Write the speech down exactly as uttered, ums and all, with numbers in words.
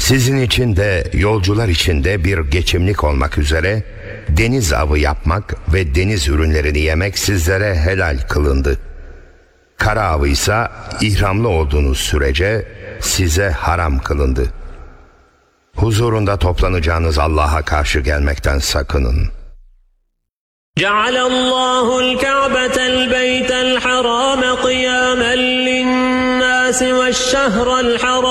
Sizin için de yolcular için de bir geçimlik olmak üzere deniz avı yapmak ve deniz ürünlerini yemek sizlere helal kılındı. Kara avı ise ihramlı olduğunuz sürece size haram kılındı. Huzurunda toplanacağınız Allah'a karşı gelmekten sakının. جعل الله الكعبة البيت الحرام قياما للناس والشهر الحرام